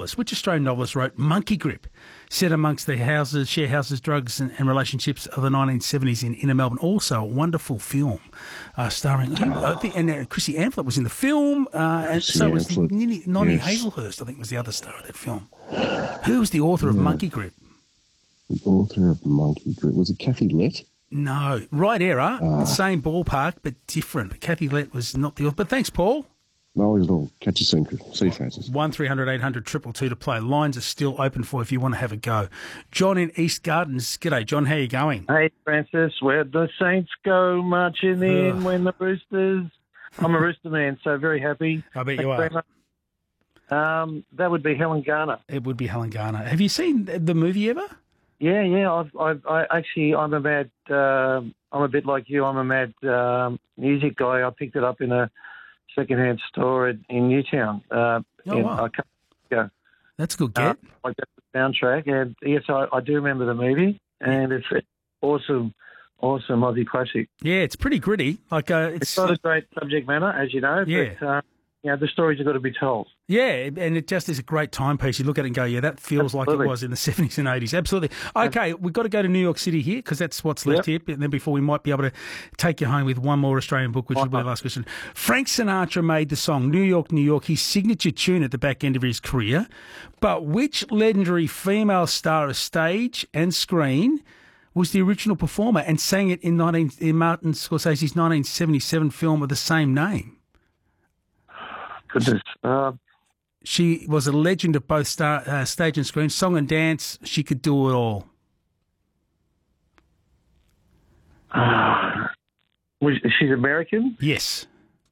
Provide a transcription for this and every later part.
novelist, which Australian novelist wrote Monkey Grip, set amongst the share houses, drugs and relationships of the 1970s in inner Melbourne? Also a wonderful film starring, and Chrissy Amphlett was in the film, and so was Nonnie Hazelhurst, I think, was the other star of that film. Who was the author of Monkey Grip? The author of Monkey Grip, was it Kathy Lett? No, right era, same ballpark, but different. Kathy Lett was not the author. But thanks, Paul. No worries at all. Catch you soon, see you, Francis. 1300 800 222 to play. Lines are still open for if you want to have a go. John in East Gardens. G'day, John. How are you going? Hey, Francis. Where'd the Saints go marching in when the Roosters... I'm a Rooster man, so very happy. I bet you are. That would be Helen Garner. It would be Helen Garner. Have you seen the movie ever? Yeah. I'm a bit like you. I'm a mad music guy. I picked it up in a second-hand store in Newtown. Wow. A couple of years ago. That's a good get. I got the soundtrack, and yes, I do remember the movie, and it's awesome Aussie classic. Yeah, it's pretty gritty. It's not a great subject matter, as you know, but the stories have got to be told. Yeah, and it just is a great timepiece. You look at it and go, yeah, that feels like it was in the 70s and 80s. Absolutely. Okay, we've got to go to New York City here because that's what's left here. And then before we might be able to take you home with one more Australian book, which will be the last question. Frank Sinatra made the song New York, New York, his signature tune at the back end of his career. But which legendary female star of stage and screen was the original performer and sang it in Martin Scorsese's 1977 film of the same name? Goodness. She was a legend of both stage and screen, song and dance. She could do it all. She's American? Yes.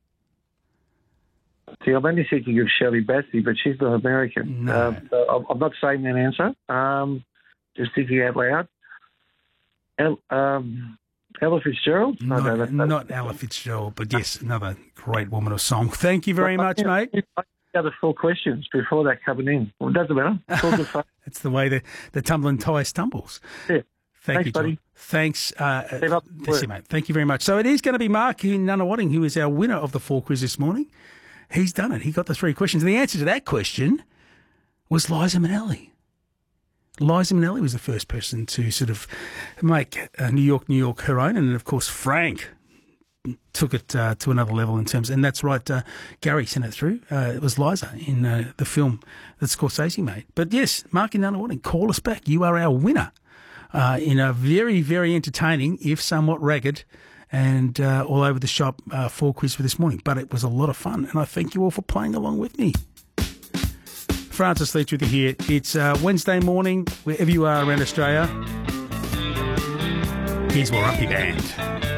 See, I'm only thinking of Shirley Bassey, but she's not American. No. I'm not saying that answer. Just thinking out loud. Ella Fitzgerald? Not Ella Fitzgerald, but yes, another great woman of song. Thank you very much, mate. The other 4 questions before that coming in. Well, it doesn't matter. It's all good fun. It's the way the tumbling tie stumbles. Yeah. Thanks, you, buddy. John. Thanks. Mate. Thank you very much. So it is going to be Mark in Nunawading, who is our winner of the 4 quiz this morning. He's done it. He got the 3 questions. And the answer to that question was Liza Minnelli. Liza Minnelli was the first person to sort of make New York, New York her own. And, of course, Frank took it to another level in terms, and that's right, Gary sent it through. It was Liza in the film that Scorsese made. But yes, Mark in Nunawading, call us back. You are our winner in a very, very entertaining, if somewhat ragged, and all over the shop 4 quiz for this morning. But it was a lot of fun, and I thank you all for playing along with me. Francis Leach with you here. It's Wednesday morning, wherever you are around Australia. Here's Warumpi Band.